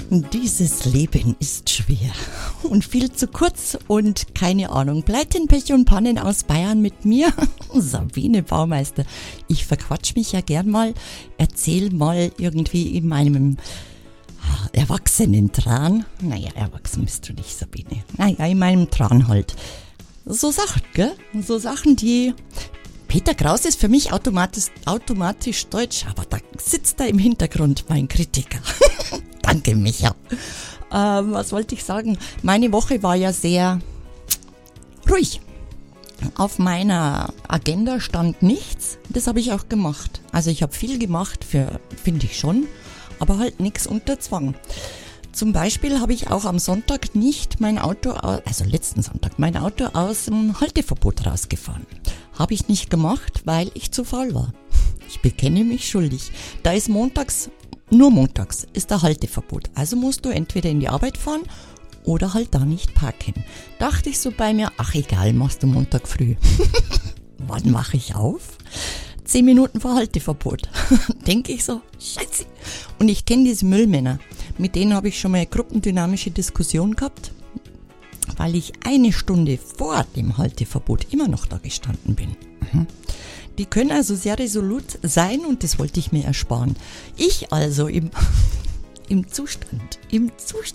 Dieses Leben ist schwer und viel zu kurz und keine Ahnung. Pleiten, Pech und Pannen aus Bayern mit mir, Sabine Baumeister. Ich verquatsch mich ja gern mal, erzähl mal irgendwie in meinem Erwachsenentran. Naja, erwachsen bist du nicht, Sabine. Naja, in meinem Tran halt. So Sachen, gell? So Sachen, die... Peter Kraus ist für mich automatisch deutsch, aber da sitzt da im Hintergrund mein Kritiker. Danke, Micha. Was wollte ich sagen? Meine Woche war ja sehr ruhig. Auf meiner Agenda stand nichts. Das habe ich auch gemacht. Also ich habe viel gemacht, finde ich schon, aber halt nichts unter Zwang. Zum Beispiel habe ich auch am Sonntag nicht letzten Sonntag, mein Auto aus dem Halteverbot rausgefahren. Habe ich nicht gemacht, weil ich zu faul war. Ich bekenne mich schuldig. Da ist nur montags ist der Halteverbot. Also musst du entweder in die Arbeit fahren oder halt da nicht parken. Dachte ich so bei mir, ach egal, machst du Montag früh. Wann mache ich auf? 10 Minuten vor Halteverbot. Denke ich so, scheiße. Und ich kenne diese Müllmänner. Mit denen habe ich schon mal eine gruppendynamische Diskussion gehabt, weil ich 1 Stunde vor dem Halteverbot immer noch da gestanden bin. Die können also sehr resolut sein und das wollte ich mir ersparen. Ich also im Zustand